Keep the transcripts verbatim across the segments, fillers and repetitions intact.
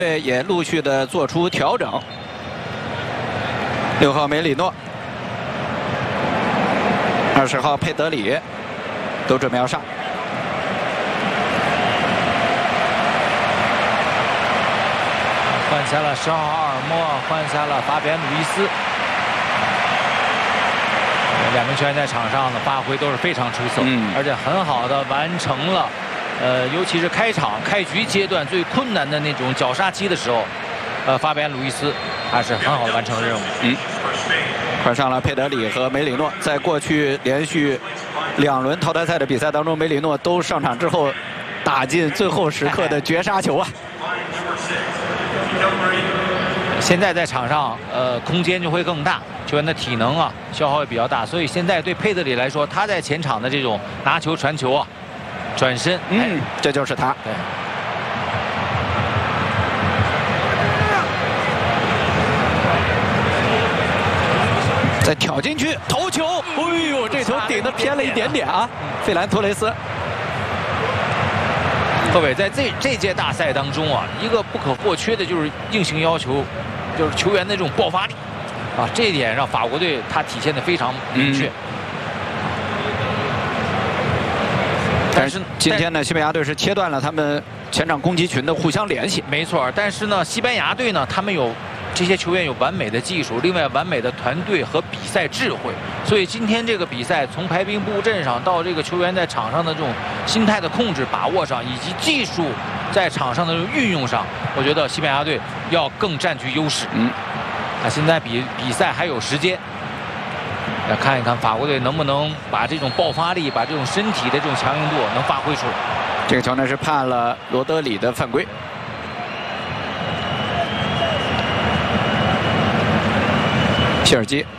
队也陆续的做出调整。六号梅里诺，二十号佩德里都准备要上。 换下了十号阿尔莫，换下了法比安·鲁伊斯。两名球员在场上的发挥都是非常出色，嗯，而且很好的完成了。 呃，尤其是开场、开局阶段最困难的那种绞杀期的时候，呃，法比安·鲁伊斯还是很好的完成了任务。 嗯，换上了佩德里和梅里诺。在过去连续两轮淘汰赛的比赛当中，梅里诺都上场之后打进最后时刻的绝杀球啊！ 现在在场上，呃，空间就会更大，球员的体能啊消耗也比较大，所以现在对佩德里来说，他在前场的这种拿球传球啊。 转身， 嗯，这就是他。 对， 再挑进去，头球，哎呦，这球顶的偏了一点点啊！费兰托雷斯。 各位，在这这届大赛当中啊，一个不可或缺的就是硬性要求，就是球员的这种爆发力啊，这一点让法国队他体现的非常明确。嗯但是今天呢，西班牙队是切断了他们前场攻击群的互相联系。 没错，但是呢，西班牙队呢，他们有这些球员有完美的技术，另外完美的团队和比赛智慧。所以今天这个比赛，从排兵布阵上到这个球员在场上的这种心态的控制、把握上，以及技术在场上的运用上，我觉得西班牙队要更占据优势。嗯，啊，现在比比赛还有时间。 来看一看法国队能不能把这种爆发力、把这种身体的这种强硬度能发挥出来。 这个球呢是判了罗德里的犯规。皮尔基，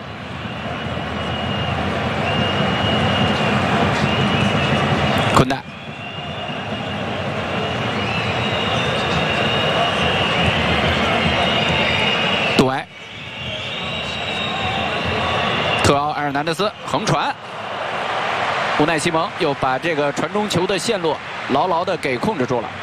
昆代，杜埃。 特奥·埃尔南德斯横传，乌奈西蒙又把这个传中球的线路牢牢地给控制住了。